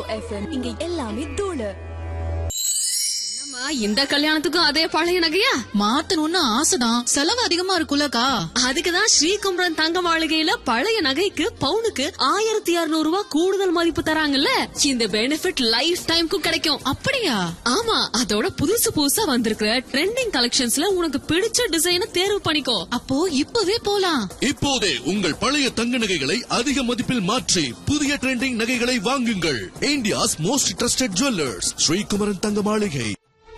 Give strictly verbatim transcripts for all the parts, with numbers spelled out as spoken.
FM இங்க எல்லாமே தூளு. இந்த கல்யாணத்துக்கும் அதே பழைய நகையா? மாத்தணும்னு ஆசைதான், செலவு அதிகமா இருக்குல்லக்கா. அதுக்குதான் ஸ்ரீகுமரன் தங்க மாளிகையில பழைய நகைக்கு பவுனுக்கு ஆயிரத்தி இருநூறு ரூபாய் கூடுதல் மதிப்பு தராங்கல்ல. இந்த பெனிஃபிட் லைஃப் டைம்க்கும் கிடைக்கும். அப்படியா? ஆமா, அதோட புதுசு புதுசா வந்திருக்கிற ட்ரெண்டிங் கலெக்ஷன்ஸ்ல உனக்கு பிடிச்ச டிசைனை தேர்வு பண்ணிக்கோ. அப்போ இப்பவே போலாம். இப்போதே உங்கள் பழைய தங்க நகைகளை அதிக மதிப்பில் மாற்றி புதிய ட்ரெண்டிங் நகைகளை வாங்குங்கள். India's most trusted jewellers, Sri Kumaran தங்க மாளிகை.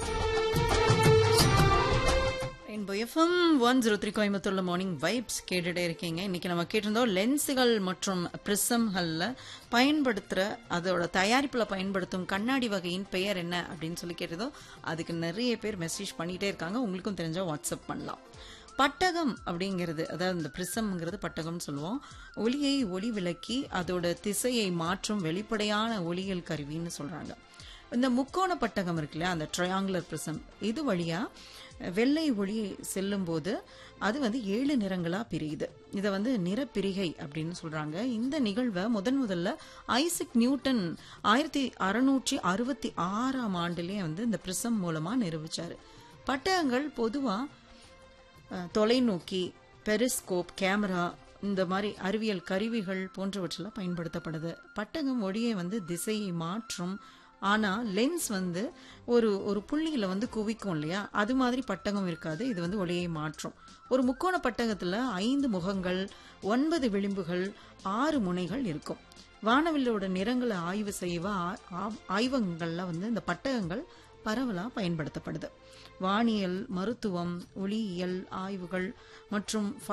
எஃப்எம் ஒன் ஜீரோ த்ரீ கோயம்புத்தூர்ல மார்னிங் வைப்ஸ் கேட்டுட்டே இருக்கீங்க. இன்னைக்கு நம்ம கேட்டிருந்தோம் லென்ஸுகள் மற்றும் பிரிசம்கள்ல பயன்படுத்துற அதோட தயாரிப்புல பயன்படுத்தும் கண்ணாடி வகையின் பெயர் என்ன அப்படின்னு சொல்லி கேட்டதோ. அதுக்கு நிறைய பேர் மெசேஜ் பண்ணிட்டே இருக்காங்க. உங்களுக்கும் தெரிஞ்சா வாட்ஸ்அப் பண்ணலாம். பட்டகம் அப்படிங்கிறது, அதாவது இந்த பிரிசம்ங்கிறது பட்டகம்னு சொல்லுவோம். ஒளியை ஒளி விளக்கி அதோட திசையை மாற்றும் வெளிப்படையான ஒளியியல் கருவின்னு சொல்றாங்க. இந்த முக்கோண பட்டகம் இருக்குல்ல, அந்த ட்ரையாங்குலர் பிரிசம், இது வழியா வெள்ளை ஒளி செல்லும் போது அது வந்து ஏழு நிறங்களா பிரியுது. இதை வந்து நிறப்பிரிகை அப்படின்னு சொல்றாங்க. இந்த நிகழ்வை முதன் முதல்ல ஐசக் நியூட்டன் ஆயிரத்தி அறுநூற்றி அறுபத்தி ஆறாம் ஆண்டுலயே வந்து இந்த பிரிசம் மூலமா நிரூபிச்சாரு. பட்டகங்கள் பொதுவா தொலைநோக்கி, பெரிஸ்கோப், கேமரா, இந்த மாதிரி அறிவியல் கருவிகள் போன்றவற்றில் பயன்படுத்தப்படுது. பட்டகம் ஒளியை வந்து திசையை மாற்றும். ஆனா லென்ஸ் வந்து ஒரு ஒரு புள்ளியில வந்து குவிக்கும் இல்லையா, அது மாதிரி பட்டகம் இருக்காது. இது வந்து ஒளியை மாற்றும். ஒரு முக்கோண பட்டகத்துல ஐந்து முகங்கள், ஒன்பது விளிம்புகள், ஆறு முனைகள் இருக்கும். வானவில்லோட நிறங்களை ஆய்வு செய்வ ஆய்வகங்கள்ல வந்து இந்த பட்டகங்கள் பரவலா பயன்படுத்தப்படுது. வானியல், மருத்துவம், ஒளியியல் ஆய்வுகள் மற்றும்